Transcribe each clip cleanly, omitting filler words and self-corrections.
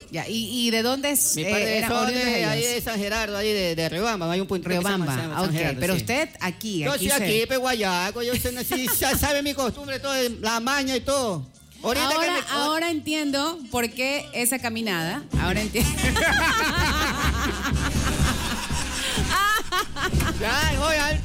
Ya, ¿y de dónde es? Mi padre son ahí de San Gerardo, ahí de Riobamba. Hay un punto Riobamba, que se llama San Gerardo, pero sí. usted aquí. Yo sí aquí, pues guayaco. Yo sé, ya sabe mi costumbre, todo, la maña y todo. Ahora entiendo por qué esa caminada. Ahora entiendo. Ya, oigan.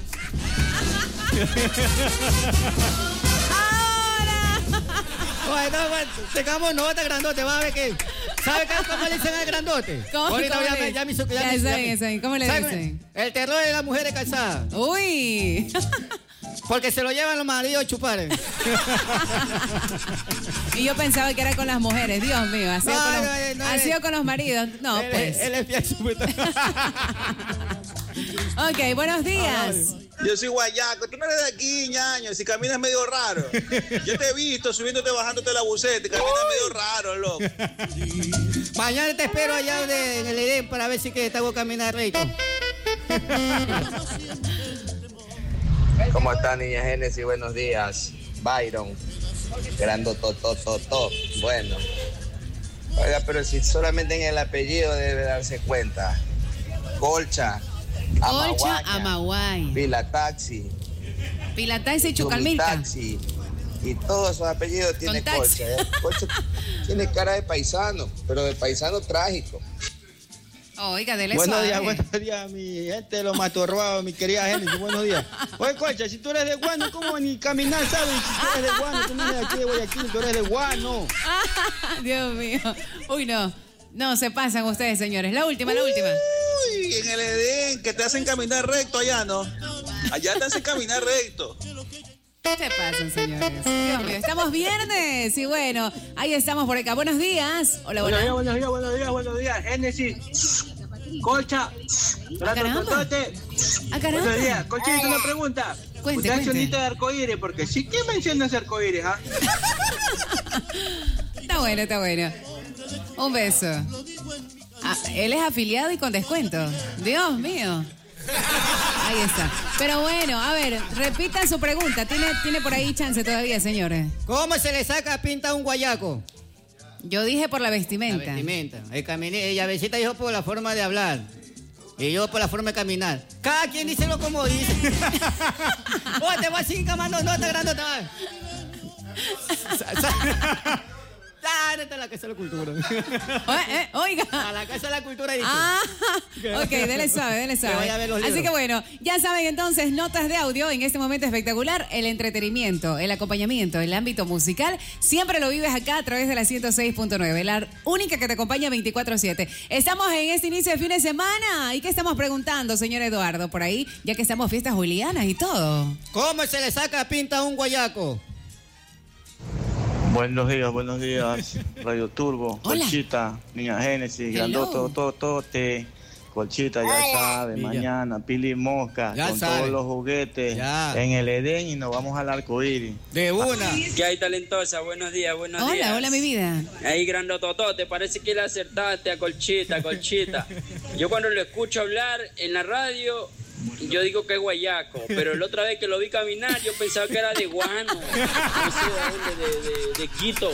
Bueno, tengamos nota, grandote, va a ver que. ¿Sabe cómo le dicen al grandote? ¿Cómo? Ahorita ya me hizo. Ya saben. ¿Cómo le dicen? El terror de las mujeres casadas. Uy. Porque se lo llevan los maridos a chupar. Y yo pensaba que era con las mujeres. Dios mío, ha sido con los maridos. No, pues. Él es fiel. Ok, buenos días. Yo soy guayaco, tú no eres de aquí, ñaño, si caminas medio raro. Yo te he visto subiéndote, bajándote la buceta, caminas medio raro, loco. Mañana te espero allá en el Edén para ver si que te hago caminar recto. ¿Cómo está, niña Génesis? Buenos días. Byron, grandototototo. Bueno. Oiga, pero si solamente en el apellido debe darse cuenta. Colcha, Amaguay. Pilataxi, y Chucalmilca. Taxi. Y todos esos apellidos tienen Colcha. Colcha tiene cara de paisano, pero de paisano trágico. Oiga, dele buenos suave. días, mi gente de los matorrobados, mi querida Génesis, buenos días. Oye, Colcha, si tú eres de Guano, ¿cómo ni caminar sabes? Si tú eres de Guano, tú no eres de aquí de Guayaquil, tú eres de Guano. Dios mío. Uy, no, se pasan ustedes, señores. La última. Uy, en el Edén, que te hacen caminar recto allá, ¿no? Allá te hacen caminar recto. ¿Qué se pasan, señores? Dios mío, estamos viernes y bueno, ahí estamos por acá. Buenos días. Hola. Buenos días, Génesis. Colcha. Caramba. Buenos días. Colchita, una pregunta. Cuente. ¿Usted es sonita de arcoíris? Porque sí que menciona ese arcoíris, ¿ah? Está bueno. Un beso. Él es afiliado y con descuento. Dios mío. Ahí está. Pero bueno, a ver, repita su pregunta. Tiene por ahí chance todavía, señores. ¿Cómo se le saca pinta a un guayaco? Yo dije por la vestimenta. La vestimenta. Ella Besita dijo por la forma de hablar. Y yo por la forma de caminar. Cada quien dice lo como dice. Oye, te voy a seguir camando nota grande. Esta es la Casa de la Cultura. Oiga. A la Casa de la Cultura. Ok, dele suave. Así que bueno, ya saben entonces, notas de audio en este momento espectacular. El entretenimiento, el acompañamiento, el ámbito musical, siempre lo vives acá a través de la 106.9, la única que te acompaña 24/7. Estamos en este inicio de fin de semana. ¿Y qué estamos preguntando, señor Eduardo, por ahí? Ya que estamos fiestas julianas y todo. ¿Cómo se le saca pinta a un guayaco? Buenos días, Radio Turbo, Hola. Colchita, Niña Génesis, Grandototote, Colchita, ya sabe, mañana, Pili Mosca, ya con sabe. todos los juguetes Ya. en el Edén y nos vamos al arco iris. De una. ¿Qué hay, talentosa? Buenos días. Hola, mi vida. Ahí, grandototote, parece que le acertaste a Colchita. Yo cuando lo escucho hablar en la radio, yo digo que es guayaco, pero la otra vez que lo vi caminar, yo pensaba que era de Guano, no sé de dónde, de Quito.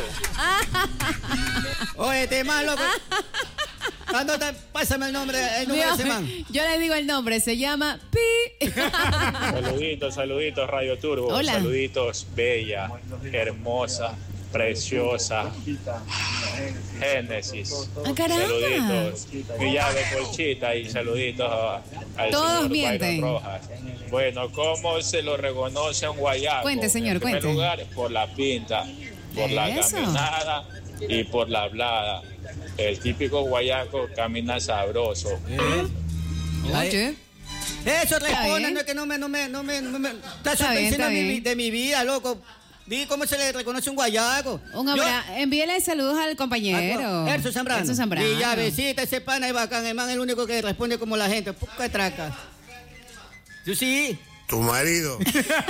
Oye, te más loco. Pásame el nombre de ese man. Yo le digo el nombre, se llama Pi. Saluditos, Radio Turbo. Hola. Saluditos, bella, hermosa, preciosa. Génesis. Caramba. Saluditos. Mi llave Colchita y saluditos al Todos señor mienten. Byron Rojas. Bueno, ¿cómo se lo reconoce a un guayaco? Cuente, señor, en primer cuente. lugar, por la pinta, por la Eso. caminada y por la hablada. El típico guayaco camina sabroso. Oye. Eso responde, bien. no es que no me Está bien, está bien. de mi vida, loco. Vi cómo se le reconoce un guayaco. Envíele saludos al compañero. Erso Zambrano. Y ya besita, ese pana es bacán, el man es el único que responde como la gente. Poca traca. ¿Tú sí? Tu marido.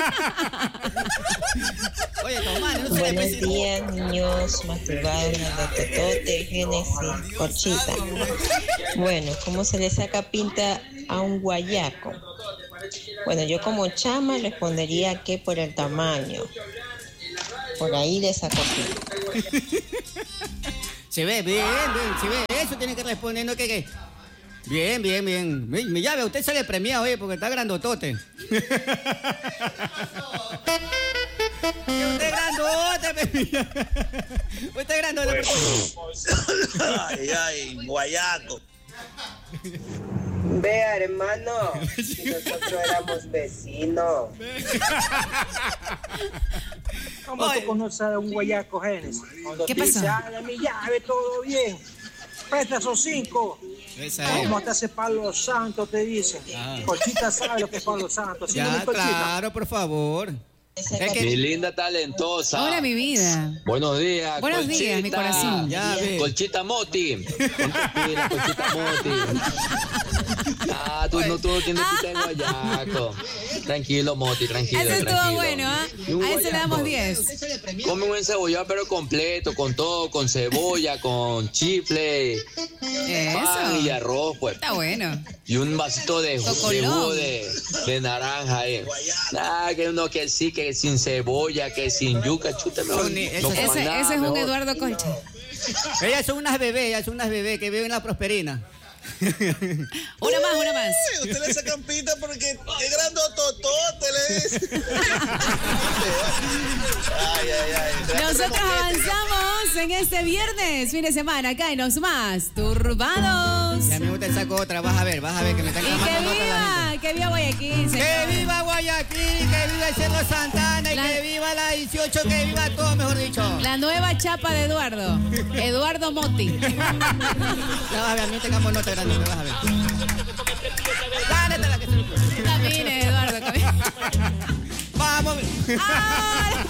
Oye, Tomás, no se le Buenos preside. días, niños masturbados, Grandototote, Génesis, Colchita. Bueno, ¿cómo se le saca pinta a un guayaco? Bueno, yo como chama respondería que por el tamaño. Por ahí le saco pinta. Se ve bien, se ve. eso tiene que responder, no que... Bien. Ya ve, usted sale premiado, porque está grandotote. Usted es grandote. Ay, guayaco. Vea, hermano, si nosotros éramos vecinos. ¿Cómo tú conoces a un guayaco, Génesis? Cuando ¿Qué te pasó? dice, dame mi llave, todo bien. Presta esos 5. ¿Cómo te hace Palo Santo? Te dicen. Colchita sabe lo que es Palo Santo. Ya, claro, por favor. Mi linda talentosa. Hola, mi vida. Buenos días. Buenos días, mi corazón. Ya, Colchita Moti. Colchita Moti. Tú no tienes pita de guayaco. Tranquilo, Moti, tranquilo. Ese estuvo bueno, ¿ah? A ese le damos 10. Come un encebollado pero completo, con todo, con cebolla, con chifle, pan y arroz, pues. Está bueno. Y un vasito de jugo de naranja, Nada, que uno que sí, que sin cebolla, que sin yuca, chútame. Ese es un Eduardo Colcha. Ellas son unas bebés que viven en la Prosperina. Una más. Usted le sacan pita porque es grandototote, le dice. Ay. Nosotros avanzamos en este viernes, fin de semana, acá en Los Más Turbados. Ya me gusta esa otra, vas a ver que me están clamando. Y que viva Guayaquil, señor. Que viva Guayaquil, que viva el Cerro Santana y que viva la 18, que viva todo, mejor dicho. La nueva chapa de Eduardo Moti. Ya vas a ver, a mí tengamos nota grande, me vas a ver. Camine, Eduardo, camine. Vamos.